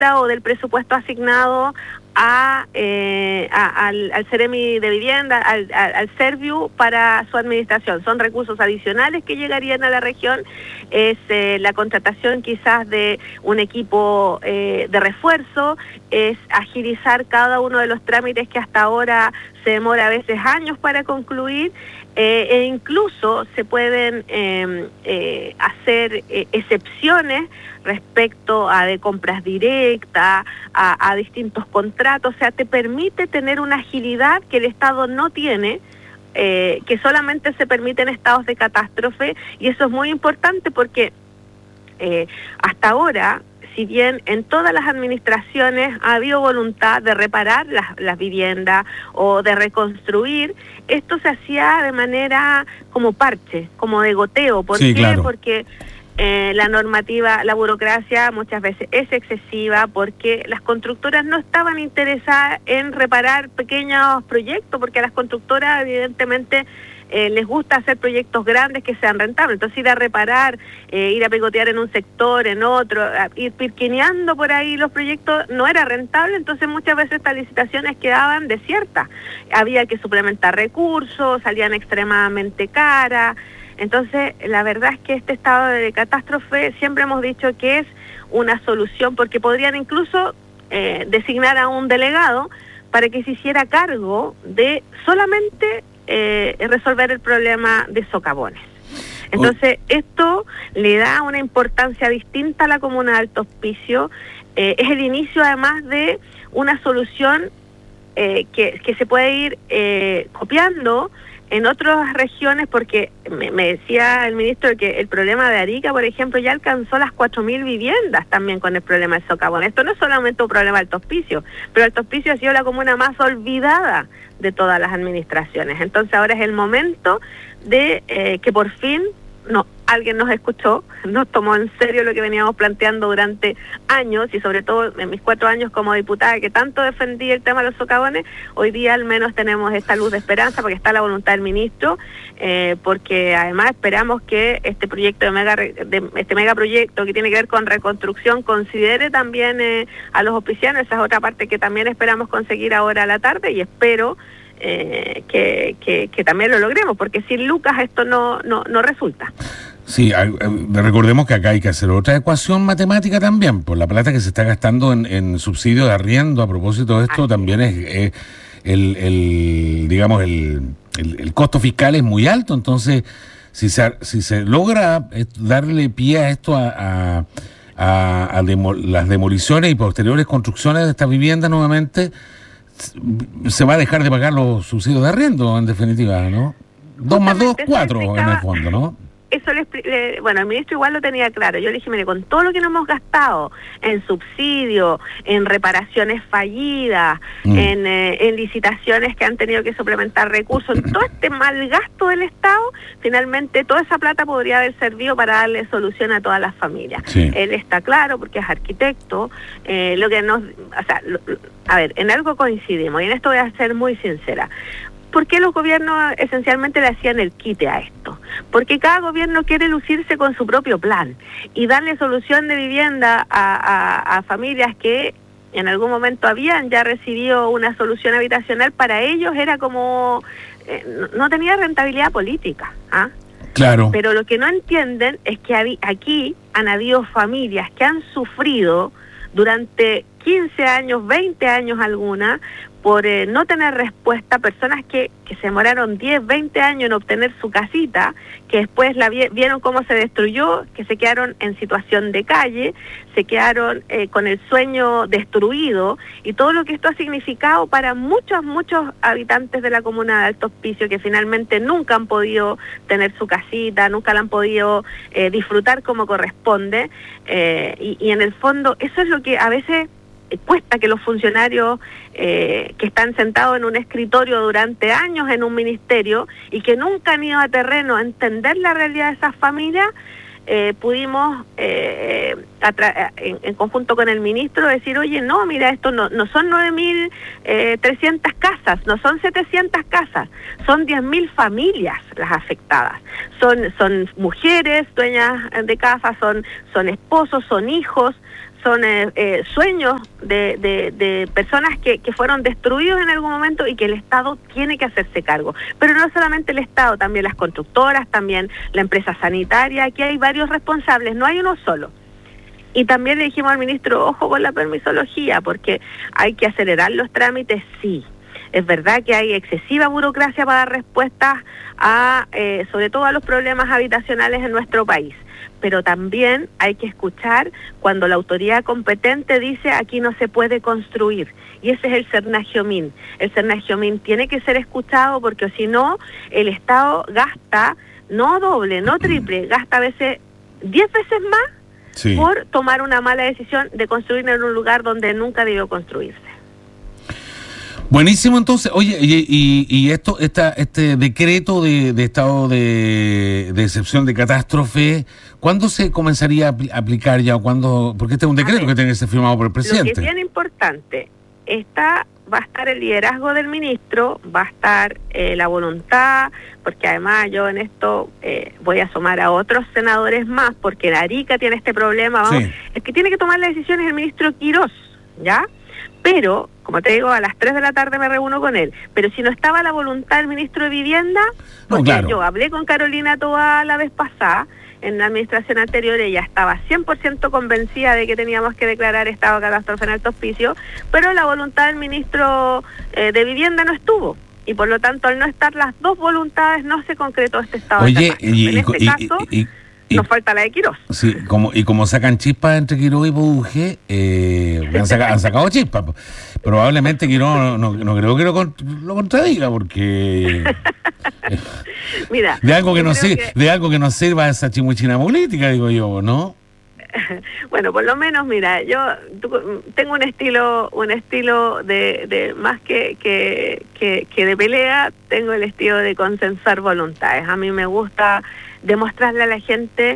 o del presupuesto asignado al Ceremi de Vivienda, al Serviu para su administración. Son recursos adicionales que llegarían a la región, es la contratación quizás de un equipo de refuerzo, es agilizar cada uno de los trámites que hasta ahora se demora a veces años para concluir, e incluso se pueden hacer excepciones respecto a de compras directas, a distintos contratos. O sea, te permite tener una agilidad que el Estado no tiene, que solamente se permite en estados de catástrofe, y eso es muy importante porque hasta ahora, si bien en todas las administraciones ha habido voluntad de reparar las viviendas o de reconstruir, esto se hacía de manera como parche, como de goteo. ¿Por qué? Claro. Porque la normativa, la burocracia muchas veces es excesiva, porque las constructoras no estaban interesadas en reparar pequeños proyectos, porque a las constructoras evidentemente les gusta hacer proyectos grandes que sean rentables. Entonces ir a reparar, ir a picotear en un sector, en otro, ir pirquineando por ahí los proyectos no era rentable. Entonces muchas veces estas licitaciones quedaban desiertas, había que suplementar recursos, salían extremadamente caras. Entonces la verdad es que este estado de catástrofe siempre hemos dicho que es una solución, porque podrían incluso designar a un delegado para que se hiciera cargo de solamente resolver el problema de socavones. Entonces, esto le da una importancia distinta a la comuna de Alto Hospicio. Es el inicio, además, de una solución que se puede ir copiando en otras regiones, porque me decía el ministro que el problema de Arica, por ejemplo, ya alcanzó las 4.000 viviendas también con el problema del socavón. Esto no es solamente un problema de Alto Hospicio, pero Alto Hospicio ha sido la comuna más olvidada de todas las administraciones. Entonces ahora es el momento de que por fin alguien nos escuchó, nos tomó en serio lo que veníamos planteando durante años, y sobre todo en mis 4 años como diputada, que tanto defendí el tema de los socavones. Hoy día al menos tenemos esta luz de esperanza, porque está la voluntad del ministro, porque además esperamos que este proyecto este megaproyecto que tiene que ver con reconstrucción considere también a los hospicianos. Esa es otra parte que también esperamos conseguir ahora a la tarde, y espero que también lo logremos, porque sin Lucas esto no resulta. Sí, recordemos que acá hay que hacer otra ecuación matemática también, por la plata que se está gastando en subsidio de arriendo. A propósito de esto, también es digamos el costo fiscal es muy alto. Entonces, si se logra darle pie a esto, a las demoliciones y posteriores construcciones de estas viviendas nuevamente, se va a dejar de pagar los subsidios de arriendo, en definitiva, ¿no? 2 más 2, 4 en el fondo, ¿no? Eso bueno, el ministro igual lo tenía claro. Yo le dije, mire, con todo lo que nos hemos gastado en subsidio, en reparaciones fallidas, en licitaciones que han tenido que suplementar recursos, en todo este mal gasto del Estado, finalmente toda esa plata podría haber servido para darle solución a todas las familias. Sí. Él está claro, porque es arquitecto, lo que nos... O sea, a ver, en algo coincidimos, y en esto voy a ser muy sincera. ¿Por qué los gobiernos esencialmente le hacían el quite a esto? Porque cada gobierno quiere lucirse con su propio plan y darle solución de vivienda a familias que en algún momento habían ya recibido una solución habitacional. Para ellos era como... no tenía rentabilidad política, ¿ah? Claro. Pero lo que no entienden es que aquí han habido familias que han sufrido durante 15 años, 20 años algunas, por no tener respuesta, personas que se demoraron 10, 20 años en obtener su casita, que después vieron cómo se destruyó, que se quedaron en situación de calle, se quedaron con el sueño destruido, y todo lo que esto ha significado para muchos habitantes de la comuna de Alto Hospicio, que finalmente nunca han podido tener su casita, nunca la han podido disfrutar como corresponde, y en el fondo eso es lo que a veces cuesta que los funcionarios que están sentados en un escritorio durante años en un ministerio y que nunca han ido a terreno a entender la realidad de esas familias, pudimos en conjunto con el ministro, decir, oye, no, mira, esto no son 9.300 casas, no son 700 casas, son 10.000 familias las afectadas. Son mujeres dueñas de casa, son esposos, son hijos, son sueños de personas que fueron destruidos en algún momento y que el Estado tiene que hacerse cargo. Pero no solamente el Estado, también las constructoras, también la empresa sanitaria. Aquí hay varios responsables, no hay uno solo. Y también le dijimos al ministro, ojo con la permisología, porque hay que acelerar los trámites, sí. Es verdad que hay excesiva burocracia para dar respuestas a, sobre todo a los problemas habitacionales en nuestro país. Pero también hay que escuchar cuando la autoridad competente dice aquí no se puede construir. Y ese es el Sernagiomín. El Sernagiomín tiene que ser escuchado porque si no, el Estado gasta, no doble, no triple, gasta a veces 10 veces más por tomar una mala decisión de construir en un lugar donde nunca debió construirse. Buenísimo, entonces, oye, y este decreto de estado de excepción de catástrofe, ¿cuándo se comenzaría a aplicar ya? ¿Cuándo? Porque este es un decreto que tiene que ser firmado por el presidente. Lo que es bien importante, va a estar el liderazgo del ministro, va a estar la voluntad, porque además yo en esto voy a sumar a otros senadores más, porque la Arica tiene este problema, el que tiene que tomar las decisiones es el ministro Quirós, ¿ya? Pero, como te digo, a las 3 de la tarde me reúno con él. Pero si no estaba la voluntad del ministro de Vivienda, porque yo hablé con Carolina Toá la vez pasada, en la administración anterior, ella estaba 100% convencida de que teníamos que declarar estado de catástrofe en Alto Hospicio, pero la voluntad del ministro de Vivienda no estuvo. Y por lo tanto, al no estar las dos voluntades, no se concretó este estado de catástrofe. En este caso, nos falta la de Quirós. Sí, como sacan chispas entre Quirós y Buduje, han sacado chispas. Probablemente Quirós no creo que lo contradiga, porque mira, de algo que no sirva esa chimuchina política, digo yo, ¿no? Bueno, por lo menos, mira, yo tengo un estilo de más que de pelea, tengo el estilo de consensuar voluntades. A mí me gusta demostrarle a la gente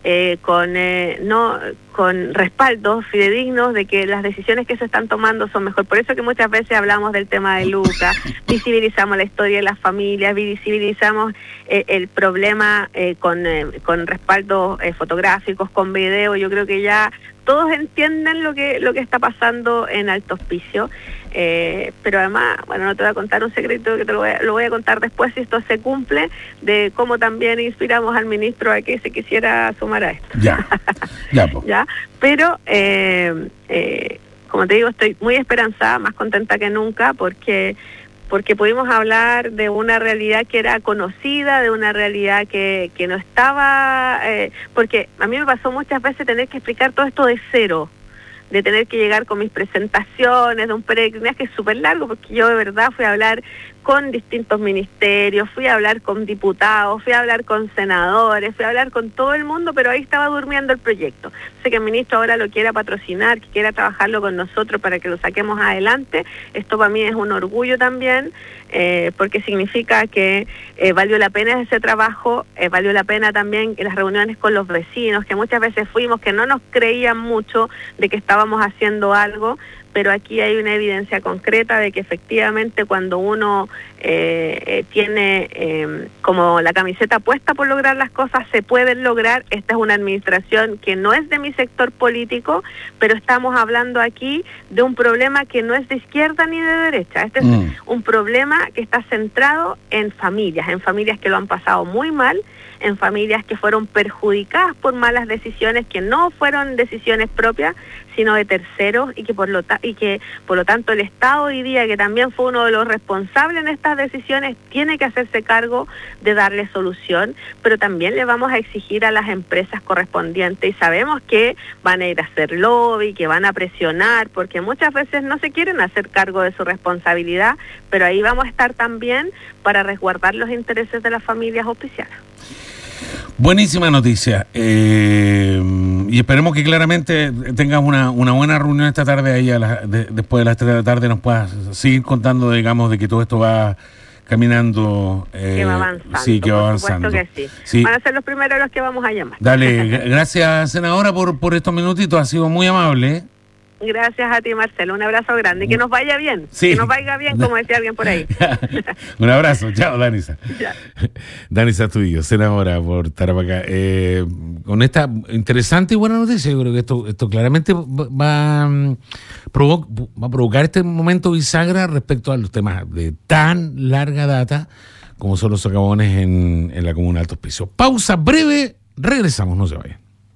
con respaldos fidedignos de que las decisiones que se están tomando son mejor. Por eso que muchas veces hablamos del tema de Luca, visibilizamos la historia de las familias, visibilizamos el problema con respaldos fotográficos, con video. Yo creo que ya todos entienden lo que está pasando en Alto Hospicio, pero además, bueno, no te voy a contar un secreto que lo voy a contar después si esto se cumple, de cómo también inspiramos al ministro a que se quisiera sumar a esto. Ya. Pero, como te digo, estoy muy esperanzada, más contenta que nunca, porque pudimos hablar de una realidad que era conocida, de una realidad que no estaba, porque a mí me pasó muchas veces tener que explicar todo esto de cero, de tener que llegar con mis presentaciones, de un peregrinaje que es súper largo, porque yo de verdad fui a hablar con distintos ministerios, fui a hablar con diputados, fui a hablar con senadores, fui a hablar con todo el mundo, pero ahí estaba durmiendo el proyecto. Sé que el ministro ahora lo quiera patrocinar, que quiera trabajarlo con nosotros para que lo saquemos adelante. Esto para mí es un orgullo también, porque significa que valió la pena ese trabajo, valió la pena también las reuniones con los vecinos, que muchas veces fuimos, que no nos creían mucho de que estábamos haciendo algo, pero aquí hay una evidencia concreta de que efectivamente cuando uno tiene como la camiseta puesta por lograr las cosas, se pueden lograr. Esta es una administración que no es de mi sector político, pero estamos hablando aquí de un problema que no es de izquierda ni de derecha. Este es un problema que está centrado en familias que lo han pasado muy mal, en familias que fueron perjudicadas por malas decisiones, que no fueron decisiones propias, sino de terceros, y que por lo tanto el Estado hoy día, que también fue uno de los responsables en estas decisiones, tiene que hacerse cargo de darle solución, pero también le vamos a exigir a las empresas correspondientes, y sabemos que van a ir a hacer lobby, que van a presionar, porque muchas veces no se quieren hacer cargo de su responsabilidad, pero ahí vamos a estar también para resguardar los intereses de las familias hospicianas. Buenísima noticia, y esperemos que claramente tengas una buena reunión esta tarde ahí después de las 3 de la tarde, nos puedas seguir contando, digamos, de que todo esto va caminando. Que va avanzando. Sí, que va avanzando. Por supuesto que sí. Sí. Van a ser los primeros los que vamos a llamar. Dale, gracias, senadora, por estos minutitos. Ha sido muy amable, ¿eh? Gracias a ti, Marcelo. Un abrazo grande. Que nos vaya bien. Sí. Que nos vaya bien, como decía alguien por ahí. Un abrazo. Chao, Danisa. Ya. Danisa Astudillo, senadora por Tarapacá. Con esta interesante y buena noticia, yo creo que esto claramente va a provocar este momento bisagra respecto a los temas de tan larga data como son los socavones en la comuna de Alto Hospicio. Pausa breve, regresamos, no se vayan.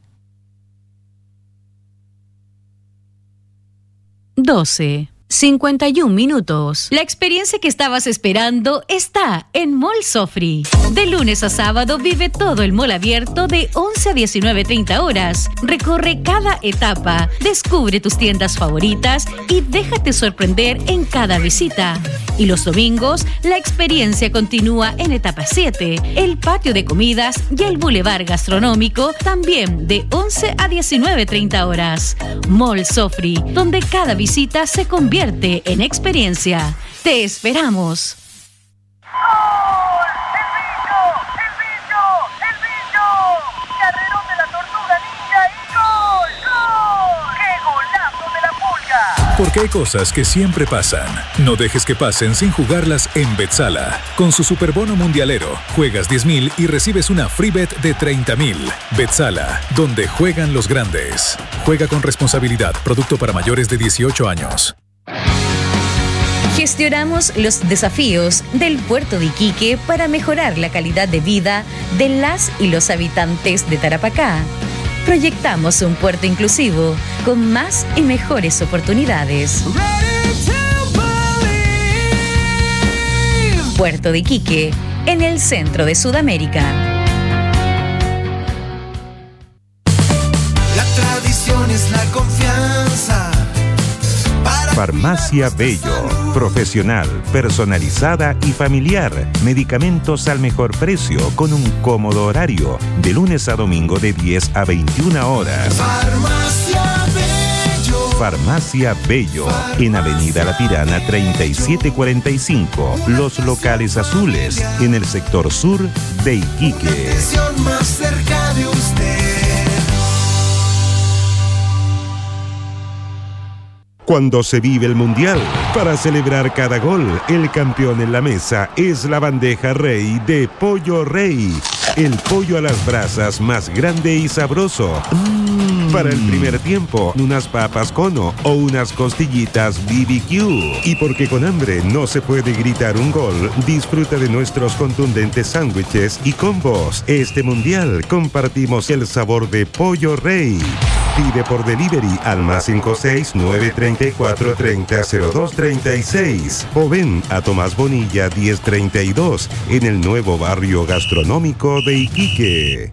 12:51 minutos. La experiencia que estabas esperando está en Mall Sofri. De lunes a sábado vive todo el mall abierto de 11 a 19:30 horas. Recorre cada etapa, descubre tus tiendas favoritas y déjate sorprender en cada visita. Y los domingos, la experiencia continúa en etapa 7, el patio de comidas y el bulevar gastronómico, también de 11 a 19:30 horas. Mall Sofri, donde cada visita se convierte en experiencia. ¡Te esperamos! Porque hay cosas que siempre pasan. No dejes que pasen sin jugarlas en Betsala. Con su superbono mundialero, juegas 10,000 y recibes una free bet de 30,000. Betsala, donde juegan los grandes. Juega con responsabilidad. Producto para mayores de 18 años. Gestionamos los desafíos del puerto de Iquique para mejorar la calidad de vida de las y los habitantes de Tarapacá. Proyectamos un puerto inclusivo con más y mejores oportunidades. Puerto de Iquique, en el centro de Sudamérica. La tradición es la confianza. Farmacia Bello, profesional, personalizada y familiar. Medicamentos al mejor precio con un cómodo horario, de lunes a domingo de 10 a 21 horas. Farmacia Bello. Farmacia Bello, en Avenida La Pirana 3745, Los Locales Azules, en el sector sur de Iquique. Atención más cerca de usted. Cuando se vive el Mundial, para celebrar cada gol, el campeón en la mesa es la bandeja Rey de Pollo Rey. El pollo a las brasas más grande y sabroso. Para el primer tiempo, unas papas cono o unas costillitas BBQ. Y porque con hambre no se puede gritar un gol, disfruta de nuestros contundentes sándwiches y combos. Este Mundial compartimos el sabor de Pollo Rey. Pide por delivery al +56 934 30 02 36 o ven a Tomás Bonilla 1032 en el nuevo barrio gastronómico de Iquique.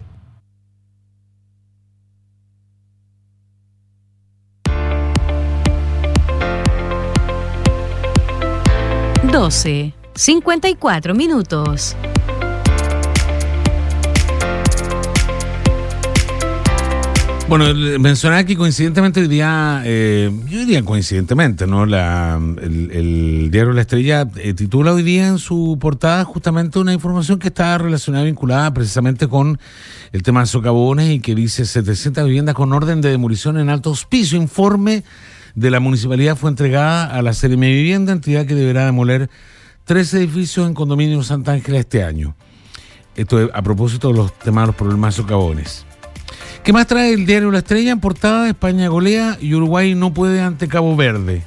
(12:54 Bueno, mencionaba que coincidentemente hoy día, yo diría coincidentemente, ¿no? El diario La Estrella titula hoy día en su portada justamente una información que está relacionada, vinculada precisamente con el tema de socavones y que dice 700 viviendas con orden de demolición en Alto Hospicio. Informe de la municipalidad fue entregada a la CRM Vivienda, entidad que deberá demoler 3 edificios en condominio Santa Ángela este año. Esto es a propósito de los temas de los problemas de socavones. ¿Qué más trae el diario La Estrella? En portada, España golea y Uruguay no puede ante Cabo Verde.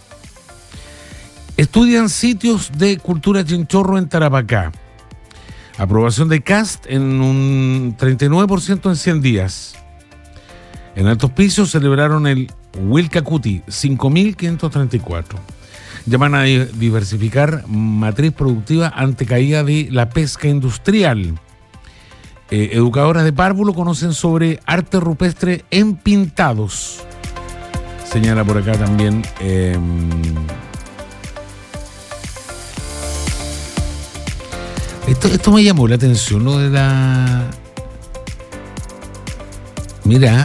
Estudian sitios de cultura chinchorro en Tarapacá. Aprobación de CAST en un 39% en 100 días. En Alto Hospicio celebraron el Wilcacuti, 5.534. Llaman a diversificar matriz productiva ante caída de la pesca industrial. Educadoras de párvulo conocen sobre arte rupestre en pintados. Señala por acá también. Esto me llamó la atención, lo de la. Mira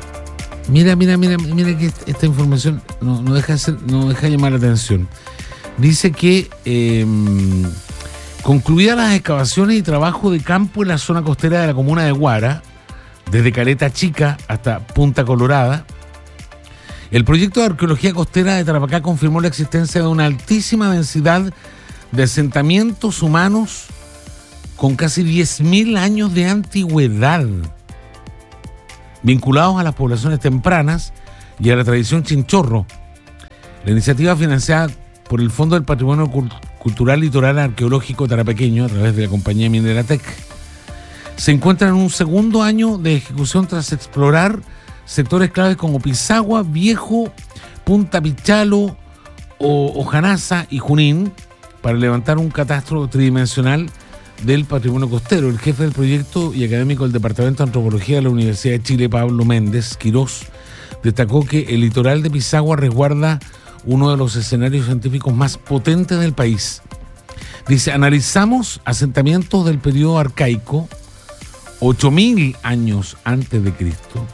que esta información no deja llamar la atención. Dice que Concluidas las excavaciones y trabajo de campo en la zona costera de la comuna de Guara, desde Caleta Chica hasta Punta Colorada, el proyecto de arqueología costera de Tarapacá confirmó la existencia de una altísima densidad de asentamientos humanos con casi 10.000 años de antigüedad, vinculados a las poblaciones tempranas y a la tradición chinchorro. La iniciativa, financiada por el Fondo del Patrimonio Cultural Litoral Arqueológico Tarapaqueño a través de la compañía Mineratec, se encuentra en un segundo año de ejecución tras explorar sectores claves como Pisagua, Viejo, Punta Pichalo, Ojanaza y Junín para levantar un catastro tridimensional del patrimonio costero. El jefe del proyecto y académico del Departamento de Antropología de la Universidad de Chile, Pablo Méndez Quirós, destacó que el litoral de Pisagua resguarda uno de los escenarios científicos más potentes del país. Dice, analizamos asentamientos del periodo arcaico, 8.000 años antes de Cristo,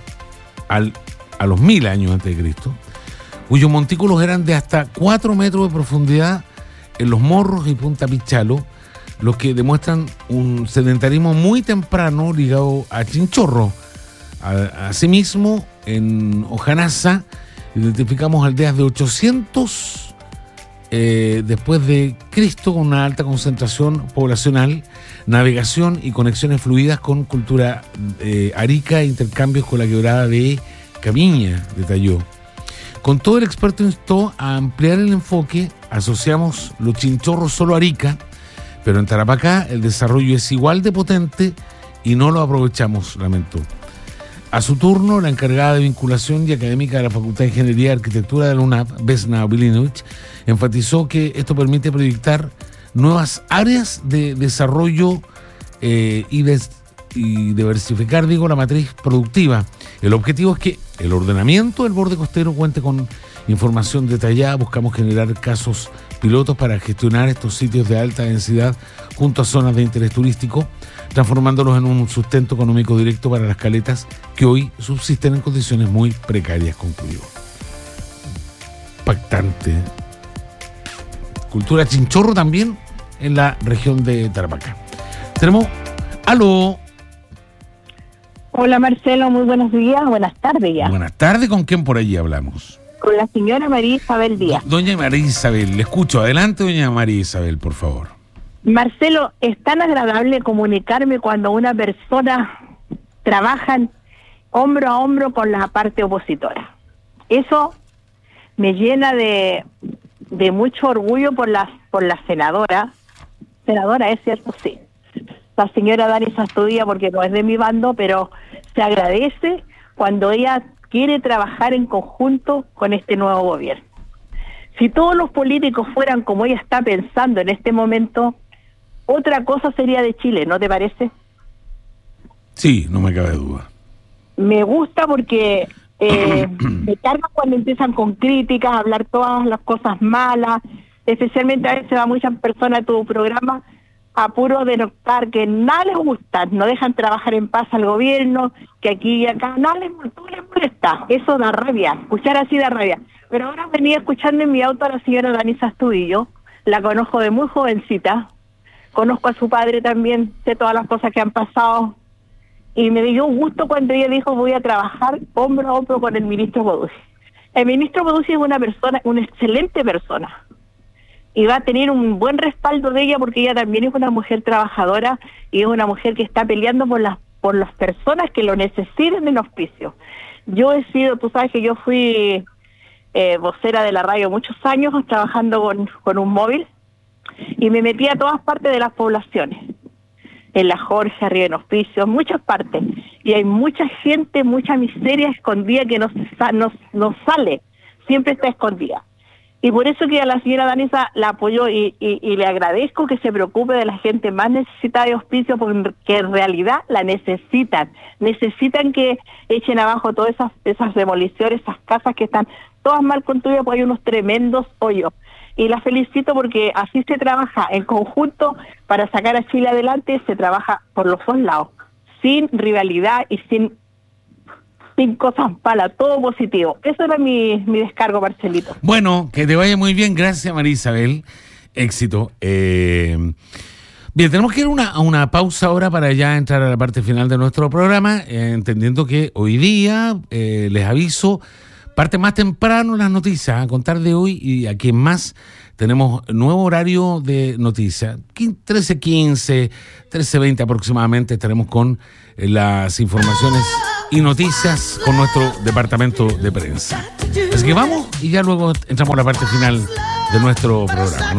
a los 1.000 años antes de Cristo, cuyos montículos eran de hasta 4 metros de profundidad en Los Morros y Punta Pichalo, los que demuestran un sedentarismo muy temprano ligado a chinchorro. Asimismo, en Ojanaza identificamos aldeas de 800 después de Cristo con una alta concentración poblacional, navegación y conexiones fluidas con cultura arica e intercambios con la quebrada de Camiña, detalló. Con todo, el experto instó a ampliar el enfoque. Asociamos los chinchorros solo a Arica, pero en Tarapacá el desarrollo es igual de potente y no lo aprovechamos, lamentó. A su turno, la encargada de vinculación y académica de la Facultad de Ingeniería y Arquitectura de la UNAP, Vesna Bilinovich, enfatizó que esto permite proyectar nuevas áreas de desarrollo y diversificar, la matriz productiva. El objetivo es que el ordenamiento del borde costero cuente con información detallada. Buscamos generar casos pilotos para gestionar estos sitios de alta densidad junto a zonas de interés turístico, transformándolos en un sustento económico directo para las caletas que hoy subsisten en condiciones muy precarias, concluyó. Impactante. Cultura chinchorro también en la región de Tarapacá. Tenemos... ¡Aló! Hola Marcelo, muy buenos días, buenas tardes ya. Buenas tardes, ¿con quién por allí hablamos? Con la señora María Isabel Díaz. Doña María Isabel, le escucho. Adelante, doña María Isabel, por favor. Marcelo, es tan agradable comunicarme cuando una persona trabaja hombro a hombro con la parte opositora. Eso me llena de mucho orgullo por la senadora. Senadora, ¿es cierto? Sí. La señora Dani Sastudía, porque no es de mi bando, pero se agradece cuando ella quiere trabajar en conjunto con este nuevo gobierno. Si todos los políticos fueran como ella está pensando en este momento, otra cosa sería de Chile, ¿no te parece? Sí, no me cabe duda. Me gusta porque me carga cuando empiezan con críticas, a hablar todas las cosas malas, especialmente a veces a muchas personas de tu programa, a puro denotar que nada les gusta, no dejan trabajar en paz al gobierno, que aquí y acá, nada les molesta. Eso da rabia, escuchar así da rabia. Pero ahora venía escuchando en mi auto a la señora Dani Sastudillo, la conozco de muy jovencita, conozco a su padre también, sé todas las cosas que han pasado, y me dio un gusto cuando ella dijo voy a trabajar hombro a hombro con el ministro Boducci. El ministro Boducci es una excelente persona, y va a tener un buen respaldo de ella porque ella también es una mujer trabajadora y es una mujer que está peleando por las personas que lo necesiten en auspicio. Yo he sido, tú sabes que yo fui vocera de la radio muchos años trabajando con un móvil y me metí a todas partes de las poblaciones, en la Jorge, arriba en Hospicios, muchas partes, y hay mucha gente, mucha miseria escondida que no sale, siempre está escondida. Y por eso que a la señora Danisa la apoyo y le agradezco que se preocupe de la gente más necesitada de auspicio, porque en realidad la necesitan que echen abajo todas esas demoliciones, esas casas que están todas mal construidas, porque hay unos tremendos hoyos. Y la felicito porque así se trabaja en conjunto para sacar a Chile adelante, se trabaja por los dos lados, sin rivalidad y sin cosas malas, todo positivo. Eso era mi descargo, Marcelito. Bueno, que te vaya muy bien, gracias María Isabel, éxito. Bien, tenemos que ir a una pausa ahora para ya entrar a la parte final de nuestro programa, entendiendo que hoy día, les aviso, parte más temprano las noticias, a contar de hoy, y a quien más tenemos nuevo horario de noticias, 13:15, 13:20 aproximadamente estaremos con las informaciones y noticias con nuestro departamento de prensa. Así que vamos y ya luego entramos a la parte final de nuestro programa.